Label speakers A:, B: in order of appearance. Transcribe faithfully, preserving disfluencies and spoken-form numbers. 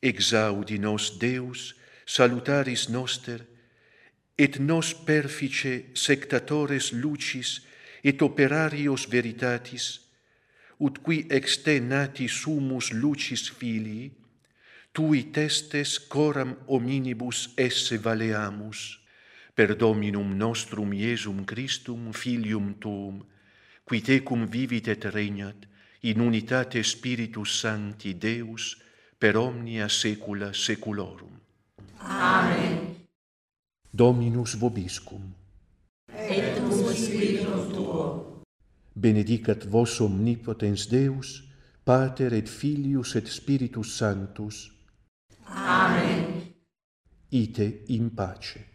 A: Exaudi nos Deus, salutaris noster, et nos perfice sectatores lucis et operarios veritatis, ut qui ex te nati sumus lucis filii, tui testes coram hominibus esse valeamus, per Dominum nostrum Iesum Christum, Filium tuum, qui tecum vivit et regnat, in unitate Spiritus Sancti Deus, per omnia saecula saeculorum.
B: Amen.
A: Dominus vobiscum.
B: Et cum spiritum tuo.
A: Benedicat vos omnipotens Deus, Pater et Filius et Spiritus Sanctus.
B: Amen.
A: Ite in pace.